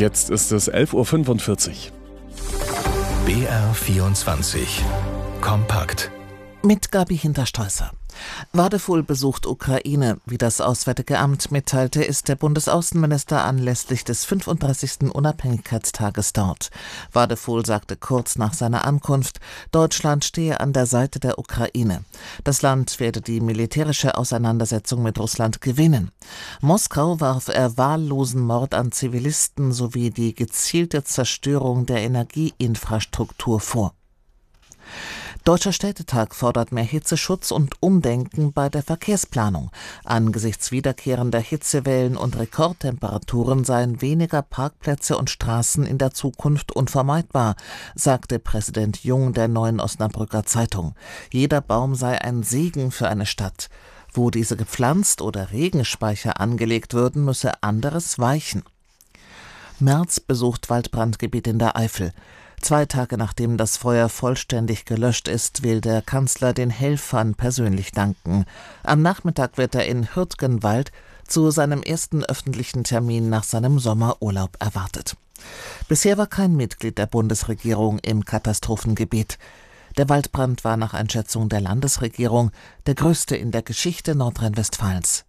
Jetzt ist es 11:45 Uhr. BR24 Kompakt. Mit Gabi Hinterstreusser. Wadefuhl besucht Ukraine. Wie das Auswärtige Amt mitteilte, ist der Bundesaußenminister anlässlich des 35. Unabhängigkeitstages dort. Wadefuhl sagte kurz nach seiner Ankunft, Deutschland stehe an der Seite der Ukraine. Das Land werde die militärische Auseinandersetzung mit Russland gewinnen. Moskau warf er wahllosen Mord an Zivilisten sowie die gezielte Zerstörung der Energieinfrastruktur vor. Deutscher Städtetag fordert mehr Hitzeschutz und Umdenken bei der Verkehrsplanung. Angesichts wiederkehrender Hitzewellen und Rekordtemperaturen seien weniger Parkplätze und Straßen in der Zukunft unvermeidbar, sagte Präsident Jung der Neuen Osnabrücker Zeitung. Jeder Baum sei ein Segen für eine Stadt. Wo diese gepflanzt oder Regenspeicher angelegt würden, müsse anderes weichen. Merz besucht Waldbrandgebiet in der Eifel. 2 Tage nachdem das Feuer vollständig gelöscht ist, will der Kanzler den Helfern persönlich danken. Am Nachmittag wird er in Hürtgenwald zu seinem ersten öffentlichen Termin nach seinem Sommerurlaub erwartet. Bisher war kein Mitglied der Bundesregierung im Katastrophengebiet. Der Waldbrand war nach Einschätzung der Landesregierung der größte in der Geschichte Nordrhein-Westfalens.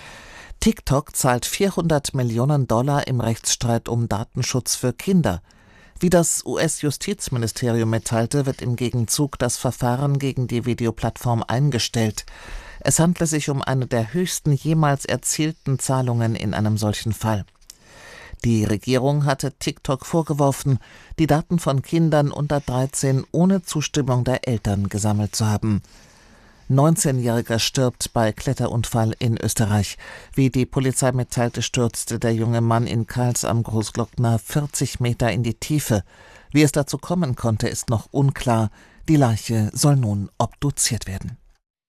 TikTok zahlt $400 Millionen im Rechtsstreit um Datenschutz für Kinder. Wie das US-Justizministerium mitteilte, wird im Gegenzug das Verfahren gegen die Videoplattform eingestellt. Es handle sich um eine der höchsten jemals erzielten Zahlungen in einem solchen Fall. Die Regierung hatte TikTok vorgeworfen, die Daten von Kindern unter 13 ohne Zustimmung der Eltern gesammelt zu haben. 19-Jähriger stirbt bei Kletterunfall in Österreich. Wie die Polizei mitteilte, stürzte der junge Mann in Kals am Großglockner 40 Meter in die Tiefe. Wie es dazu kommen konnte, ist noch unklar. Die Leiche soll nun obduziert werden.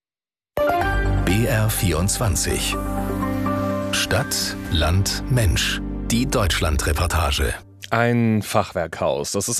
BR24 Stadt, Land, Mensch. Die Deutschlandreportage. Ein Fachwerkhaus. Das ist